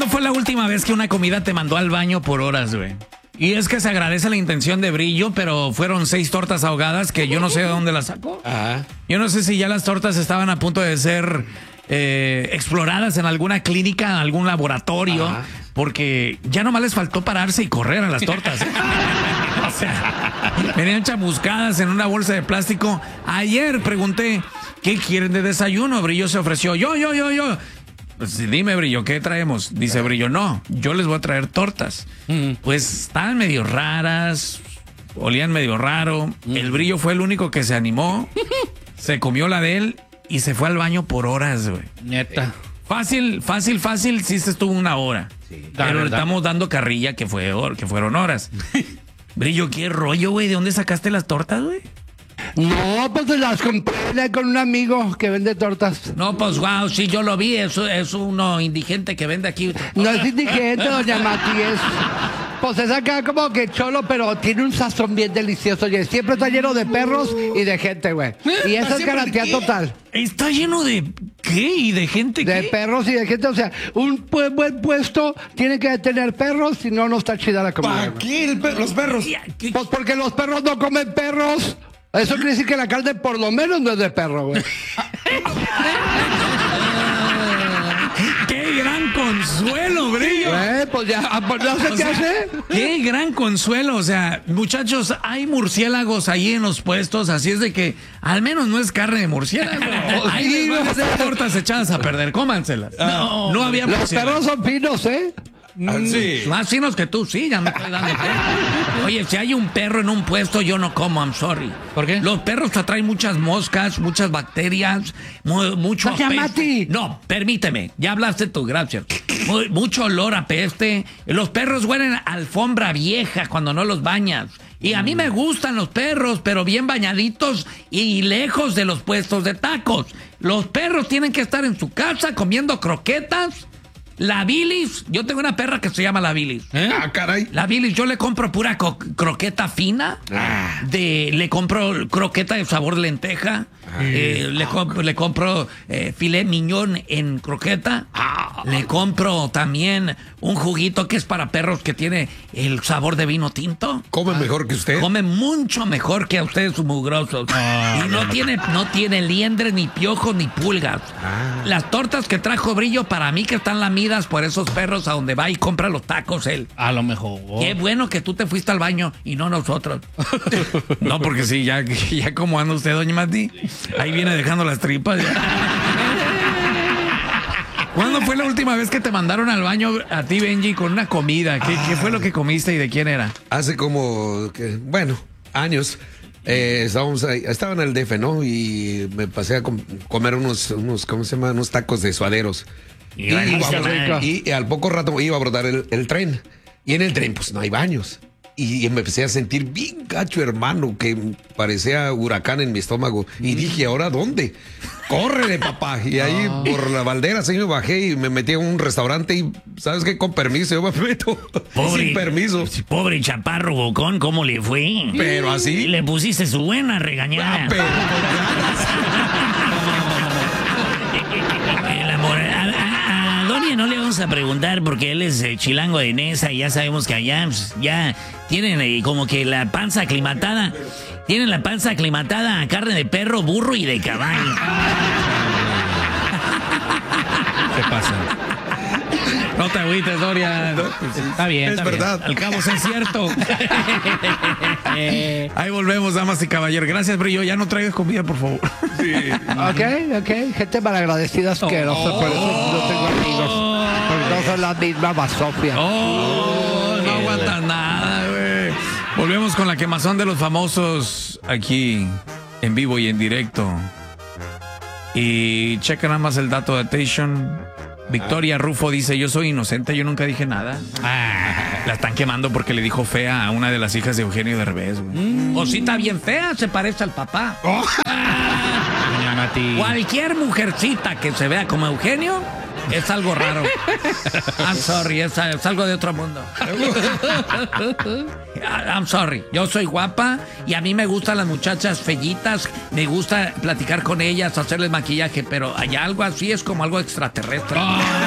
¿Cuándo fue la última vez que una comida te mandó al baño por horas, güey? Y es que se agradece la intención de Brillo, pero fueron 6 tortas ahogadas que yo no sé de dónde las sacó. Ajá. Yo no sé si ya las tortas estaban a punto de ser exploradas en alguna clínica, en algún laboratorio, Ajá. porque ya nomás les faltó pararse y correr a las tortas. O sea, venían chamuscadas en una bolsa de plástico. Ayer pregunté, ¿qué quieren de desayuno? Brillo se ofreció, yo. Pues dime, Brillo, ¿qué traemos? Dice Brillo, no, yo les voy a traer tortas. Pues estaban medio raras, olían medio raro. El Brillo fue el único que se animó, se comió la de él y se fue al baño por horas, güey. Neta. Fácil, sí se estuvo una hora. Sí, pero le verdad. estamos dando carrilla que fueron horas. Brillo, ¿qué rollo, güey? ¿De dónde sacaste las tortas, güey? No, pues las compré con un amigo que vende tortas. No, pues wow, sí, yo lo vi, eso es uno indigente que vende aquí. No es indigente, doña Mati, pues es acá como que cholo, pero tiene un sazón bien delicioso. Y siempre está lleno de perros y de gente, güey. Y esa es garantía total. ¿Está lleno de qué? ¿Y de gente De qué? perros y de gente. O sea, un buen puesto tiene que tener perros, si no, no está chida la comida. ¿Para güey. qué los perros? ¿Qué? Pues porque los perros no comen perros. Eso quiere decir que la carne por lo menos no es de perro, güey. ¡Qué gran consuelo, Brillo! Pues ya, ¿no se te hace? ¡Qué gran consuelo! O sea, muchachos, hay murciélagos ahí en los puestos, así es de que al menos no es carne de murciélago. Ahí Sí, les van a no sé. hacer tortas echadas a perder, cómanselas. No había Los murciélago. perros son finos, ¿eh? Sí. Más finos que tú, sí, ya me estoy dando cuenta. Oye, si hay un perro en un puesto, yo no como, I'm sorry. ¿Por qué? Los perros te atraen muchas moscas, muchas bacterias, mucho Doña apeste. Mati. No, permíteme, ya hablaste tú, gracias. Mucho olor a peste. Los perros huelen a alfombra vieja cuando no los bañas. Y a mí me gustan los perros, pero bien bañaditos y lejos de los puestos de tacos. Los perros tienen que estar en su casa comiendo croquetas. La bilis, yo tengo una perra que se llama la bilis. Ah, caray. La bilis, yo le compro pura croqueta fina. Le compro croqueta de sabor lenteja. Le compro filet miñón en croqueta. Le compro también un juguito que es para perros que tiene el sabor de vino tinto. ¿Come mejor que usted? Come mucho mejor que a ustedes, mugrosos. Y no tiene liendres, ni piojos, ni pulgas. Las tortas que trajo Brillo para mí que están lamidas por esos perros a donde va y compra los tacos él. A lo mejor. Qué bueno que tú te fuiste al baño y no nosotros. No, porque sí, ya como anda usted, doña Mati. Ahí viene dejando las tripas. ¿Cuándo fue la última vez que te mandaron al baño a ti, Benji, con una comida? ¿Qué fue lo que comiste y de quién era? Hace como, años. Estaba en el DF, ¿no? Y me pasé a comer unos, ¿cómo se llama? Unos tacos de suaderos. Y al poco rato iba a abordar el tren. Y en el tren, pues no hay baños. Y me empecé a sentir bien gacho, hermano, que parecía huracán en mi estómago. Y dije, ¿ahora dónde? ¡Córrele, papá! Y ahí por la Valdera, me bajé y me metí a un restaurante y, ¿sabes qué? Con permiso, yo me meto sin permiso. Pobre chaparro bocón, ¿cómo le fue? Pero así. Le pusiste su buena regañada. El amor, a Donia no le vamos a preguntar porque él es chilango de Nesa y ya sabemos que allá pues, ya tienen como que la panza aclimatada. Tienen la panza aclimatada a carne de perro, burro y de caballo. ¿Qué pasa? No te agüites, Doria. Está bien. Es verdad. Al cabo, sí es cierto. Ahí volvemos, damas y caballeros. Gracias, Brillo. Ya no traigas comida, por favor. Ok. Gente malagradecida asquerosa, por eso no tengo amigos. Porque no son las mismas basofias. No aguantas nada, güey. Volvemos con la quemazón de los famosos aquí, en vivo y en directo. Y checa nada más el dato de Attention. Victoria Rufo dice, yo soy inocente, yo nunca dije nada. La están quemando porque le dijo fea a una de las hijas de Eugenio Derbez, güey. O sí está bien fea, se parece al papá. Doña Mati. Cualquier mujercita que se vea como Eugenio es algo raro. I'm sorry, es algo de otro mundo. I'm sorry, yo soy guapa y a mí me gustan las muchachas fellitas, me gusta platicar con ellas, hacerles maquillaje, pero hay algo así, es como algo extraterrestre.